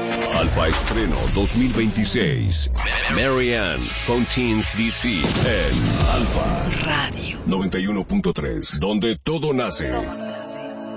Alfa Estreno 2026. Marianne con Teens DC en Alfa Radio 91.3, donde todo nace.